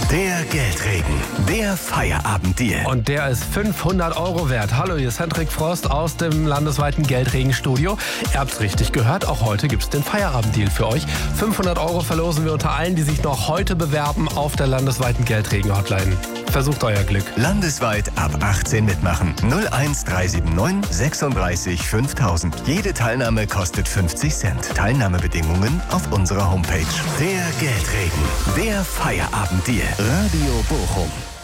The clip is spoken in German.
Der Geldregen. Der Feierabenddeal. Und der ist 500 € wert. Hallo, hier ist Hendrik Frost aus dem landesweiten Geldregenstudio. Ihr habt's richtig gehört, auch heute gibt's den Feierabenddeal für euch. 500 € verlosen wir unter allen, die sich noch heute bewerben auf der landesweiten Geldregen-Hotline. Versucht euer Glück. Landesweit ab 18 mitmachen. 01379 36 5000. Jede Teilnahme kostet 50 Cent. Teilnahmebedingungen auf unserer Homepage. Der Geldregen. Der Feierabenddeal. Radio Bochum.